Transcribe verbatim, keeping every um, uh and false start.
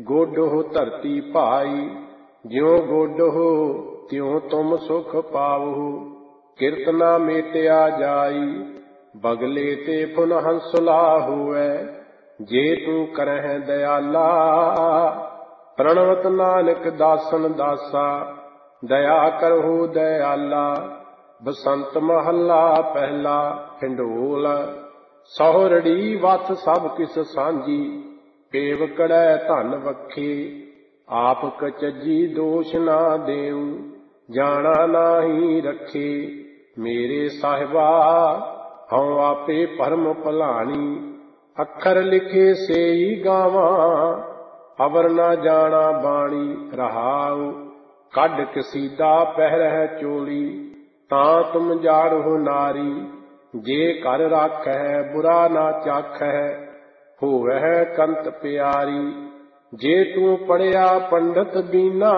ਗੋਡੋ ਧਰਤੀ ਭਾਈ, ਜਿਉ ਗੋਡੋ ਤਿਉ ਤੁਮ ਸੁਖ ਪਾਵੋ। ਕਿਰਤ ਨਾ ਮੇਟਿਆ ਜਾਈ, ਬਗਲੇ ਤੇ ਫੁਨ ਹੰਸਲਾ ਹੋਵੈ। ਜੇ ਤੂੰ ਕਰਹਿ ਦਇਆਲਾ, ਪ੍ਰਣਵਤ ਨਾਨਕ ਦਾਸਨ ਦਾਸਾ। ਦਇਆ ਕਰਹੁ ਦਇਆਲਾ। ਬਸੰਤ ਮਹੱਲਾ ਪਹਿਲਾ। ਹਿੰਡੋਲ। ਸਹੁਰੜੀ ਵਸ ਸਭ ਕਿਸ ਸਾਂਝੀ, ਪੇਵਕੜੈ ਧਨ ਵਖੇ। ਆਪ ਕਚਜੀ ਦੋਸ਼ ਨਾ ਦੇਉ, ਜਾਣਾ ਨਾਹੀ ਰਖੇ। ਮੇਰੇ ਸਾਹਿਬਾ ਹਉ ਆਪੇ ਭਰਮ ਭੁਲਾਣੀ, ਅੱਖਰ ਲਿਖੇ ਸੇਈ ਗਾਵਾਂ। ਅਵਰ ਨਾ ਜਾਣਾ ਬਾਣੀ ਰਹਾਉ, ਕੱਢ ਕਸੀਦਾ ਪਹਿਰਹਿ ਚੋਲੀ। ਤਾਂ ਤੁਮ ਜਾੜੋ ਨਾਰੀ, ਜੇ ਘਰ ਰਾਖੈ ਬੁਰਾ ਨਾ ਚਾਖੈ। ਹੋਵੈ ਕੰਤ ਪਿਆਰੀ, ਜੇ ਤੂੰ ਪੜਿਆ ਪੰਡਤ ਬੀਨਾ।